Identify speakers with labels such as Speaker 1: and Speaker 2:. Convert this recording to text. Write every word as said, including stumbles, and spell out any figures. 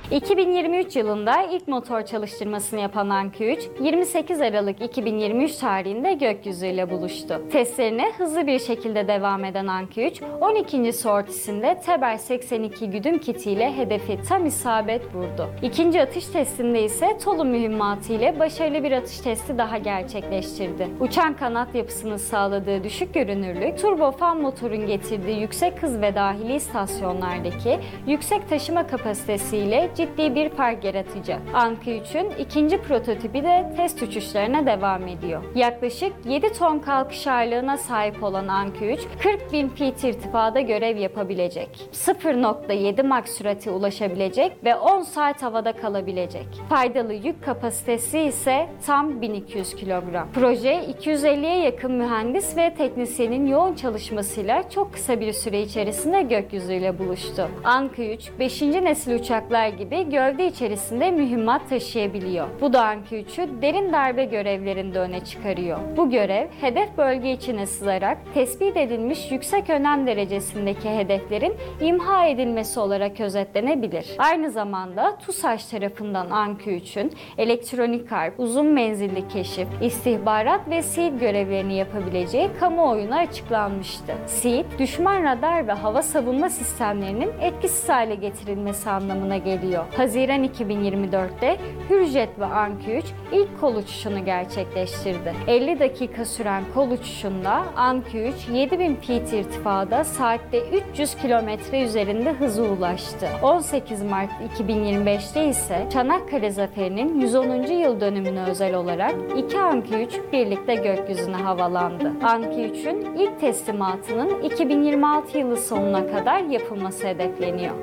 Speaker 1: iki bin yirmi üç yılında ilk motor çalıştırmasını yapan Anka üç, yirmi sekiz Aralık iki bin yirmi üç tarihinde gökyüzüyle buluştu. Testlerine hızlı bir şekilde devam eden Anka üç, on ikinci sortisinde Teber seksen iki güdüm kitiyle hedefi tam isabet vurdu. İkinci atış testinde ise Tolu mühimmatı ile başarılı bir atış testi daha gerçekleştirdi. Uçan kanat yapısının sağladığı düşük görünürlük, turbofan motorun getirdiği yüksek hız ve dahili istasyonlardaki yüksek taşıma kapasitesiyle ciddi bir fark yaratacak. Anka üçün ikinci prototipi de test uçuşlarına devam ediyor. Yaklaşık yedi ton kalkış ağırlığına sahip olan Anka üç, kırk bin feet irtifada görev yapabilecek. sıfır nokta yedi Mach sürate ulaşabilecek ve on saat havada kalabilecek. Faydalı yük kapasitesi ise tam bin iki yüz kilogram. Proje iki yüz elliye yakın mühendis ve teknisyenin yoğun çalışmasıyla çok kısa bir süre içerisinde gökyüzüyle buluştu. Anka üç, beşinci nesil uçaklar gibi gövde içerisinde mühimmat taşıyabiliyor. Bu da Anka üçü derin darbe görevlerinde öne çıkarıyor. Bu görev, hedef bölge içine sızarak tespit edilmiş yüksek önem derecesindeki hedeflerin imha edilmesi olarak özetlenebilir. Aynı zamanda TUSAŞ tarafından Anka üçün elektronik harp, uzun menzilli keşif, istihbarat ve SİİD görevlerini yapabileceği kamuoyuna açıklanmıştı. SİİD, düşman radar ve hava savunma sistemlerinin etkisiz hale getirilmesi anlamına geliyor. Haziran iki bin yirmi dörtte Hürjet ve Anka üç ilk kol uçuşunu gerçekleştirdi. elli dakika süren kol uçuşunda Anka üç yedi bin feet irtifada saatte üç yüz kilometre üzerinde hıza ulaştı. on sekiz Mart iki bin yirmi beşte ise Çanakkale Zaferi'nin yüz onuncu yıl dönümüne özel olarak iki Anka üç birlikte gökyüzüne havalandı. Anka üçün ilk teslimatının iki bin yirmi altı yılı sonuna kadar yapılması hedefleniyor.